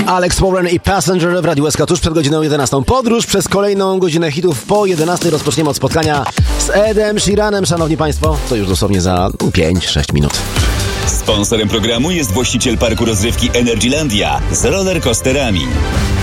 Alex Warren i Passenger w Radiu SK tuż przed godziną 11. Podróż przez kolejną godzinę hitów po 11 rozpoczniemy od spotkania z Edem Sheeranem, szanowni państwo. To już dosłownie za 5-6 minut. Sponsorem programu jest właściciel parku rozrywki Energylandia z rollercoasterami.